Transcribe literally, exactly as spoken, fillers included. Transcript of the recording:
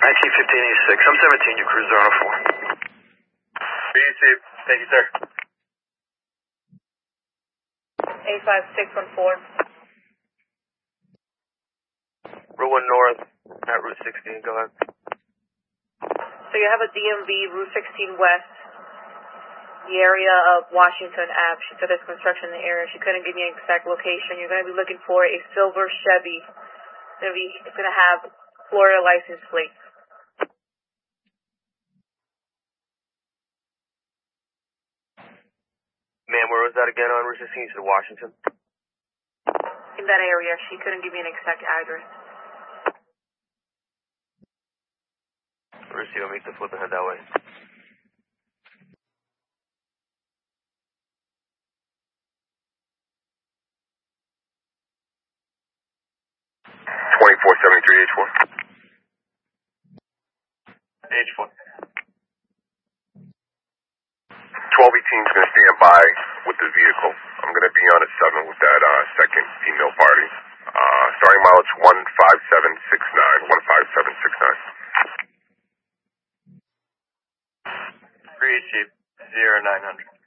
nineteen fifteen eighty-six. I'm seventeen, you cruiser on a four. Be safe. Thank you, sir. eight five six one four. Route one North at Route sixteen, go ahead. So you have a D M V, Route sixteen West, the area of Washington Avenue. She said there's construction in the area. She couldn't give me an exact location. You're going to be looking for a silver Chevy. It's going to be, it's going to have Florida license plates. Ma'am, where was that again on Route sixteen? You said Washington? In that area. She couldn't give me an exact address. Where's you want me to flip and head that way? twenty-four seventy-three H four. H four. twelve eighteen is going to stand by with the vehicle. I'm going to be on a seven with that uh, second female party. Uh, starting mileage one five seven six nine. one five seven six nine. Three Chief, zero nine hundred.